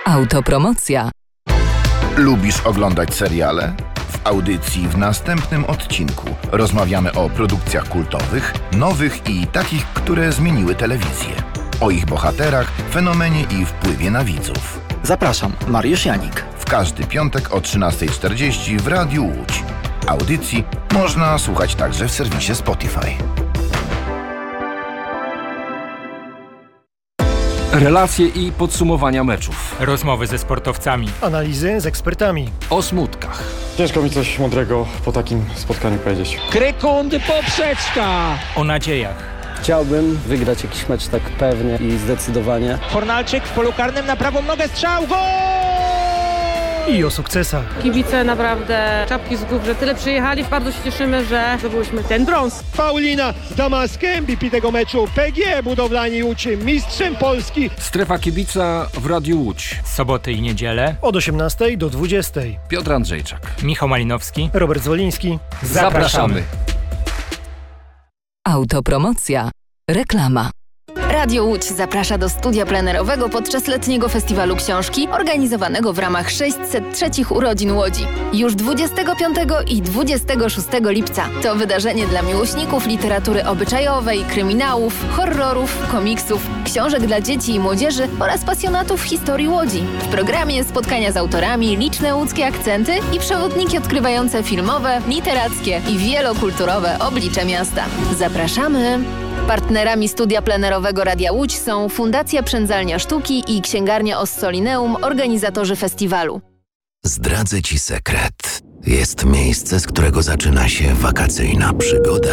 Autopromocja. Lubisz oglądać seriale? W audycji w następnym odcinku rozmawiamy o produkcjach kultowych, nowych i takich, które zmieniły telewizję. O ich bohaterach, fenomenie i wpływie na widzów. Zapraszam, Mariusz Janik. W każdy piątek o 13:40 w Radiu Łódź. Audycji można słuchać także w serwisie Spotify. Relacje i podsumowania meczów. Rozmowy ze sportowcami. Analizy z ekspertami. O smutkach. Ciężko mi coś mądrego po takim spotkaniu powiedzieć. Krykundy poprzeczka! O nadziejach. Chciałbym wygrać jakiś mecz tak pewnie i zdecydowanie. Fornalczyk w polu karnym na prawą nogę, strzał, gol! I o sukcesach. Kibice naprawdę czapki z głów, że tyle przyjechali. Bardzo się cieszymy, że zdobyliśmy ten brąz. Paulina Damaskę, MVP tego meczu. PGE Budowlani Łódź, mistrzem Polski. Strefa kibica w Radiu Łódź. Soboty i niedzielę. Od 18 do 20. Piotr Andrzejczak. Michał Malinowski. Robert Zwoliński. Zapraszamy. Autopromocja. Reklama. Radio Łódź zaprasza do studia plenerowego podczas letniego festiwalu książki organizowanego w ramach 603 urodzin Łodzi. Już 25 i 26 lipca. To wydarzenie dla miłośników literatury obyczajowej, kryminałów, horrorów, komiksów, książek dla dzieci i młodzieży oraz pasjonatów historii Łodzi. W programie spotkania z autorami, liczne łódzkie akcenty i przewodniki odkrywające filmowe, literackie i wielokulturowe oblicze miasta. Zapraszamy! Partnerami studia plenerowego Radia Łódź są Fundacja Przędzalnia Sztuki i Księgarnia Ossolineum, organizatorzy festiwalu. Zdradzę Ci sekret. Jest miejsce, z którego zaczyna się wakacyjna przygoda.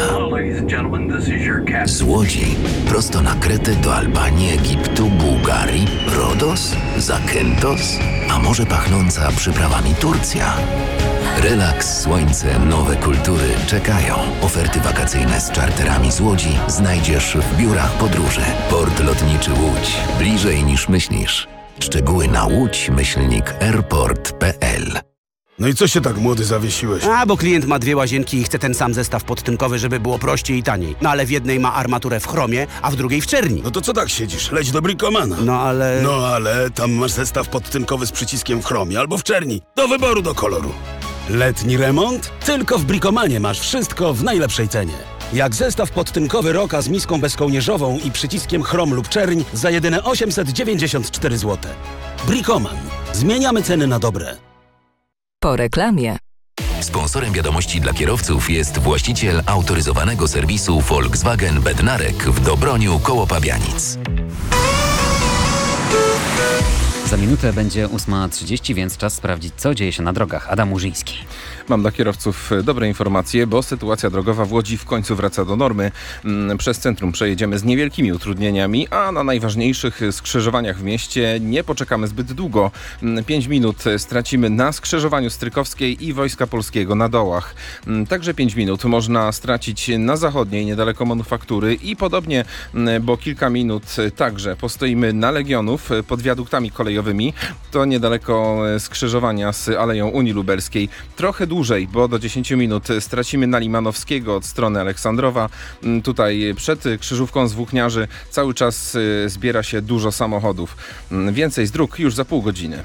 Z Łodzi prosto na Kretę do Albanii, Egiptu, Bułgarii, Rodos, Zakynthos, a może pachnąca przyprawami Turcja. Relaks, słońce, nowe kultury czekają. Oferty wakacyjne z czarterami z Łodzi znajdziesz w biurach podróży. Port lotniczy Łódź. Bliżej niż myślisz. Szczegóły na łódź-airport.pl. No i co się tak młody zawiesiłeś? Bo klient ma 2 łazienki i chce ten sam zestaw podtynkowy, żeby było prościej i taniej. No ale w jednej ma armaturę w chromie, a w drugiej w czerni. No to co tak siedzisz? Leć do Bricomana. No ale tam masz zestaw podtynkowy z przyciskiem w chromie albo w czerni. Do wyboru, do koloru. Letni remont? Tylko w Bricomanie masz wszystko w najlepszej cenie. Jak zestaw podtynkowy Roka z miską bezkołnierzową i przyciskiem chrom lub czerń za jedyne 894 zł. Bricoman. Zmieniamy ceny na dobre. Po reklamie. Sponsorem wiadomości dla kierowców jest właściciel autoryzowanego serwisu Volkswagen Bednarek w Dobroniu koło Pabianic. Za minutę będzie 8:30, więc czas sprawdzić, co dzieje się na drogach. Adam Murzyński. Mam dla kierowców dobre informacje, bo sytuacja drogowa w Łodzi w końcu wraca do normy. Przez centrum przejedziemy z niewielkimi utrudnieniami, a na najważniejszych skrzyżowaniach w mieście nie poczekamy zbyt długo. 5 minut stracimy na skrzyżowaniu Strykowskiej i Wojska Polskiego na Dołach. Także 5 minut można stracić na Zachodniej, niedaleko Manufaktury i podobnie, bo kilka minut także postoimy na Legionów pod wiaduktami kolejowymi. To niedaleko skrzyżowania z Aleją Unii Lubelskiej. Trochę dłużej, bo do 10 minut stracimy na Limanowskiego od strony Aleksandrowa. Tutaj przed krzyżówką z Włókniarzy cały czas zbiera się dużo samochodów. Więcej z dróg już za pół godziny.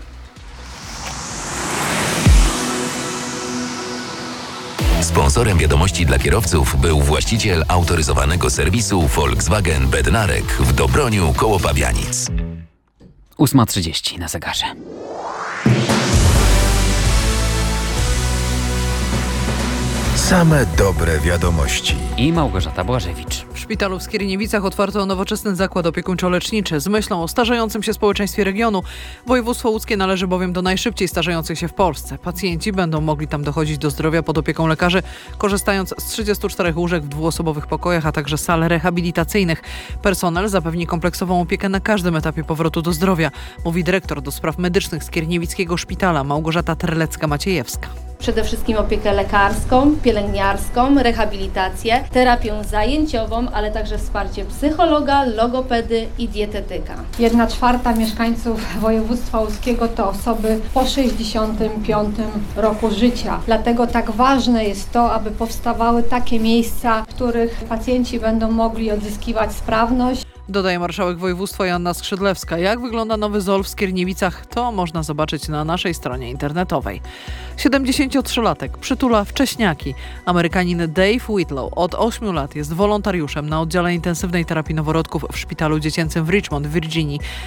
Sponsorem wiadomości dla kierowców był właściciel autoryzowanego serwisu Volkswagen Bednarek w Dobroniu koło Pabianic. 8:30 na zegarze. Same dobre wiadomości. I Małgorzata Błażewicz. W szpitalu w Skierniewicach otwarto nowoczesny zakład opiekuńczo-leczniczy z myślą o starzejącym się społeczeństwie regionu. Województwo łódzkie należy bowiem do najszybciej starzejących się w Polsce. Pacjenci będą mogli tam dochodzić do zdrowia pod opieką lekarzy, korzystając z 34 łóżek w 2-osobowych pokojach, a także sal rehabilitacyjnych. Personel zapewni kompleksową opiekę na każdym etapie powrotu do zdrowia, mówi dyrektor do spraw medycznych Skierniewickiego Szpitala Małgorzata Terlecka-Maciejewska. Przede wszystkim opiekę lekarską, pielęgniarską, rehabilitację, terapię zajęciową, ale także wsparcie psychologa, logopedy i dietetyka. 1/4 mieszkańców województwa łódzkiego to osoby po 65 roku życia. Dlatego tak ważne jest to, aby powstawały takie miejsca, w których pacjenci będą mogli odzyskiwać sprawność. Dodaje marszałek województwa Joanna Skrzydlewska. Jak wygląda nowy ZOL w Skierniewicach, to można zobaczyć na naszej stronie internetowej. 73-latek przytula wcześniaki. Amerykanin Dave Whitlow od 8 lat jest wolontariuszem na oddziale intensywnej terapii noworodków w szpitalu dziecięcym w Richmond w Virginii.